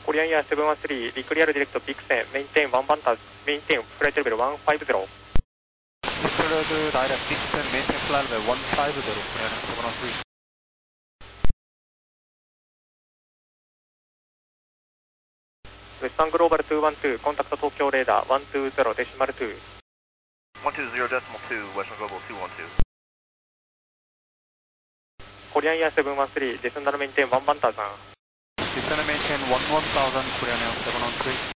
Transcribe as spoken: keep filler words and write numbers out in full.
コリアンエアセブンワンスリー、リクリアルディレクトビクセン、メインテインワンバンターズ、メインテインフライトレベルワンファイブゼロ。 Victor direct Dixon, maintain flight level one five zero, Korean seven one three. ウエスタングローバルにいちに、コンタクト東京レーダーいちにゼロデシマルに。 いちにゼロデシマルに、Western Global にいちに。 コリアンエアセブンワンスリー、ディセンダルメインテインワンバンターズ。 Descend and maintain one one thousand, Korean seven one three.